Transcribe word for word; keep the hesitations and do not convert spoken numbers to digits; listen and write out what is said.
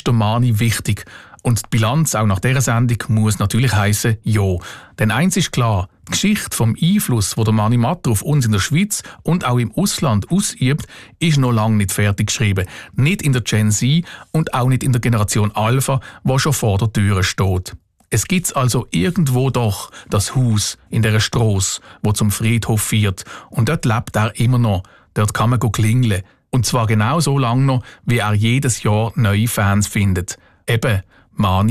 der Mani wichtig. Und die Bilanz auch nach dieser Sendung muss natürlich heissen, ja. Denn eins ist klar, die Geschichte vom Einfluss, den der Mani Matter auf uns in der Schweiz und auch im Ausland ausübt, ist noch lange nicht fertig geschrieben. Nicht in der Gen Z und auch nicht in der Generation Alpha, die schon vor der Tür steht. Es gibt also irgendwo doch das Haus in dieser Strasse, wo zum Friedhof führt. Und dort lebt er immer noch. Dort kann man klingeln. Und zwar genau so lange noch, wie er jedes Jahr neue Fans findet. Eben, Mani